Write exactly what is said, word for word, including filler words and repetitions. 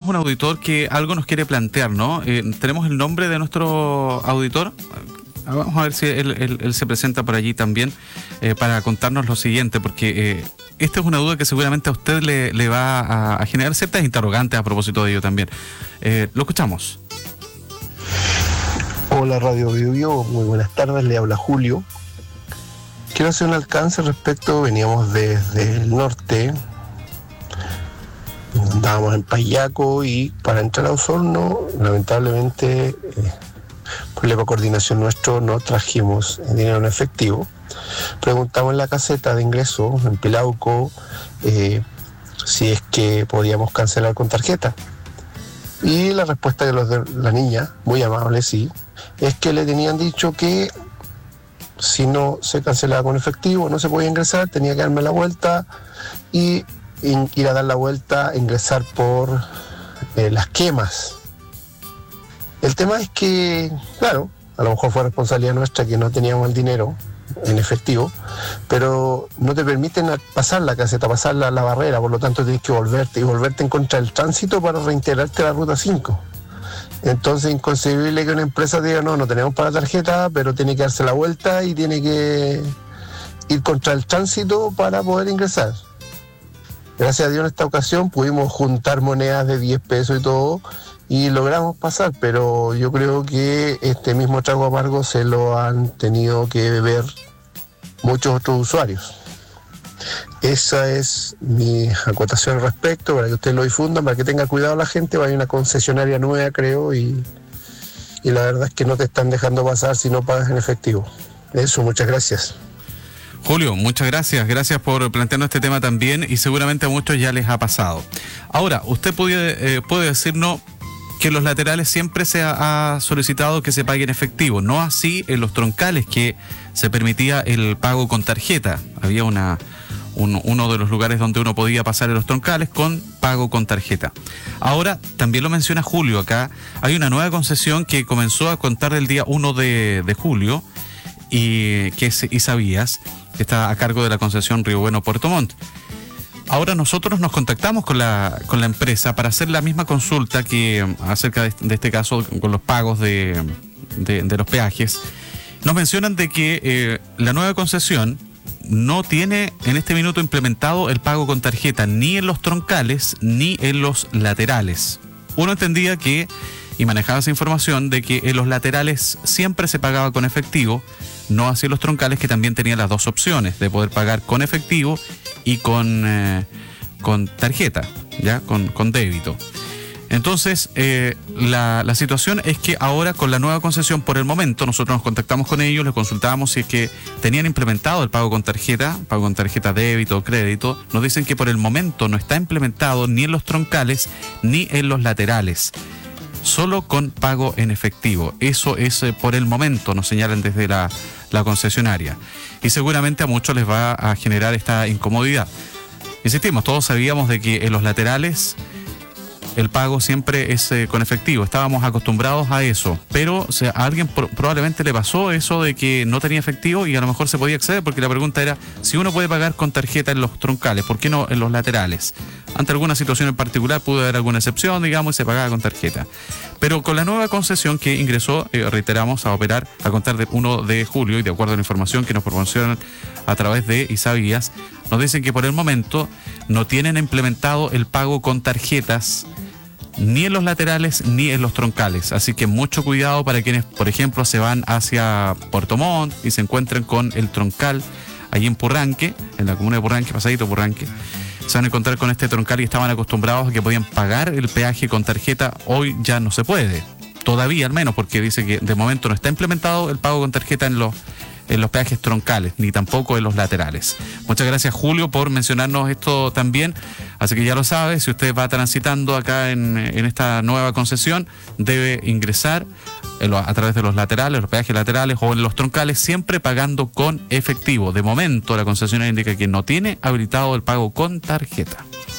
un auditor que algo nos quiere plantear, ¿no? Eh, tenemos el nombre de nuestro auditor. Vamos a ver si él, él, él se presenta por allí también eh, para contarnos lo siguiente, porque eh, esta es una duda que seguramente a usted le, le va a, a generar ciertas interrogantes a propósito de ello también. Eh, lo escuchamos. Hola Radio Bio Bio, muy buenas tardes, le habla Julio. Quiero hacer un alcance respecto, veníamos desde el norte, andábamos en Payaco y para entrar a Osorno, lamentablemente, eh, problema de coordinación nuestro, no trajimos dinero en efectivo. Preguntamos en la caseta de ingreso, en Pilauco, eh, si es que podíamos cancelar con tarjeta. Y la respuesta de los de la niña, muy amable, sí, es que le tenían dicho que si no se cancelaba con efectivo, no se podía ingresar, tenía que darme la vuelta y ir a dar la vuelta, ingresar por eh, las quemas. El tema es que, claro, a lo mejor fue responsabilidad nuestra que no teníamos el dinero en efectivo, pero no te permiten pasar la caseta, pasar la, la barrera, por lo tanto tienes que volverte y volverte en contra del tránsito para reintegrarte a la ruta cinco. Entonces, inconcebible que una empresa diga, no, no tenemos para tarjeta, pero tiene que darse la vuelta y tiene que ir contra el tránsito para poder ingresar. Gracias a Dios en esta ocasión pudimos juntar monedas de diez pesos y todo y logramos pasar, pero yo creo que este mismo trago amargo se lo han tenido que beber muchos otros usuarios. Esa es mi acotación al respecto, para que ustedes lo difundan, para que tenga cuidado la gente. Va a haber una concesionaria nueva, creo, y, y la verdad es que no te están dejando pasar si no pagas en efectivo. Eso, muchas gracias. Julio, muchas gracias. Gracias por plantearnos este tema también y seguramente a muchos ya les ha pasado. Ahora, usted puede, eh, puede decirnos que en los laterales siempre se ha, ha solicitado que se pague en efectivo, no así en los troncales, que se permitía el pago con tarjeta. Había una... Uno, uno de los lugares donde uno podía pasar en los troncales con pago con tarjeta. Ahora, también lo menciona Julio acá, hay una nueva concesión que comenzó a contar del día uno de, de julio, y que es Isavías, que está a cargo de la concesión Río Bueno Puerto Montt. Ahora nosotros nos contactamos con la, con la empresa para hacer la misma consulta que acerca de, de este caso con los pagos de, de, de los peajes. Nos mencionan de que eh, la nueva concesión no tiene en este minuto implementado el pago con tarjeta ni en los troncales ni en los laterales. Uno entendía que, y manejaba esa información, de que en los laterales siempre se pagaba con efectivo, no así en los troncales, que también tenían las dos opciones de poder pagar con efectivo y con, eh, con tarjeta, ya con, con débito. Entonces, eh, la, la situación es que ahora con la nueva concesión, por el momento, nosotros nos contactamos con ellos, les consultábamos si es que tenían implementado el pago con tarjeta, pago con tarjeta débito o crédito. Nos dicen que por el momento no está implementado ni en los troncales ni en los laterales, solo con pago en efectivo. Eso es eh, por el momento, nos señalan desde la, la concesionaria. Y seguramente a muchos les va a generar esta incomodidad. Insistimos, todos sabíamos de que en los laterales el pago siempre es eh, con efectivo, estábamos acostumbrados a eso, pero o sea, a alguien pro- probablemente le pasó eso de que no tenía efectivo y a lo mejor se podía acceder, porque la pregunta era si uno puede pagar con tarjeta en los troncales, ¿por qué no en los laterales? Ante alguna situación en particular pudo haber alguna excepción, digamos, y se pagaba con tarjeta. Pero con la nueva concesión que ingresó, eh, reiteramos, a operar a contar del primero de julio, y de acuerdo a la información que nos proporcionan a través de Isavías, nos dicen que por el momento no tienen implementado el pago con tarjetas ni en los laterales ni en los troncales, así que mucho cuidado para quienes, por ejemplo, se van hacia Puerto Montt y se encuentran con el troncal allí en Purranque, en la comuna de Purranque, pasadito Purranque. Se van a encontrar con este troncal y estaban acostumbrados a que podían pagar el peaje con tarjeta. Hoy ya no se puede, todavía al menos, porque dice que de momento no está implementado el pago con tarjeta en los en los peajes troncales, ni tampoco en los laterales. Muchas gracias, Julio, por mencionarnos esto también. Así que ya lo sabe, si usted va transitando acá en, en esta nueva concesión, debe ingresar en lo, a través de los laterales, los peajes laterales o en los troncales, siempre pagando con efectivo. De momento, la concesionaria indica que no tiene habilitado el pago con tarjeta.